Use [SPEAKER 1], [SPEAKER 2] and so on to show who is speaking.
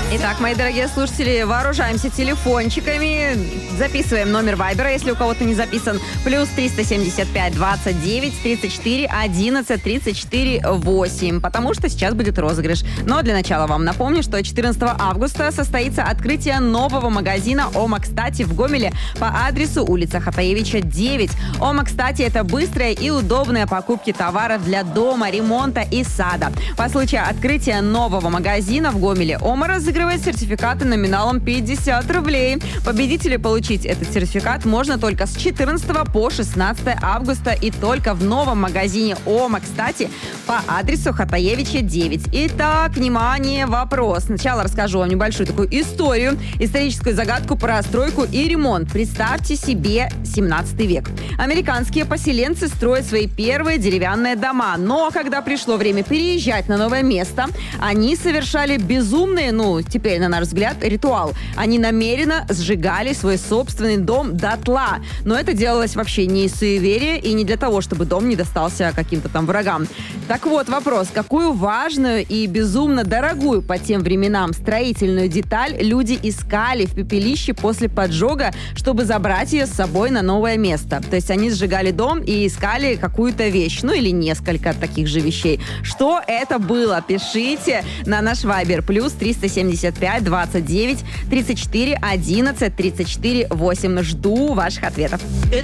[SPEAKER 1] Итак, мои дорогие слушатели, вооружаемся телефончиками, записываем номер Вайбера, если у кого-то не записан, плюс 375 29 34 11 34 8, потому что сейчас будет розыгрыш. Но для начала вам напомню, что 14 августа состоится открытие нового магазина «Ома Кстати» в Гомеле по адресу улица Хатаевича, 9. «Ома Кстати» — это быстрые и удобные покупки товаров для дома, ремонта и сада. По случаю открытия нового магазина в Гомеле «Ома» разыгрывает сертификаты номиналом 50 рублей. Победителю получить этот сертификат можно только с 14 по 16 августа и только в новом магазине «Ома Кстати» по адресу Хатаевича, 9. Итак, внимание, вопрос. Сначала расскажу вам небольшую такую историю, историческую загадку про стройку и ремонт. Представьте себе 17 век. Американские поселенцы строят свои первые деревянные дома, но когда пришло время переезжать на новое место, они совершали безумный, теперь, на наш взгляд, ритуал. Они намеренно сжигали свой собственный дом дотла. Но это делалось вообще не из суеверия и не для того, чтобы дом не достался каким-то там врагам. Так вот, вопрос. Какую важную и безумно дорогую по тем временам строительную деталь люди искали в пепелище после поджога, чтобы забрать ее с собой на новое место? То есть они сжигали дом и искали какую-то вещь, или несколько таких же вещей. Что это было? Пишите на наш Вайбер, плюс 375 29 34 11 34 8. Жду ваших ответов.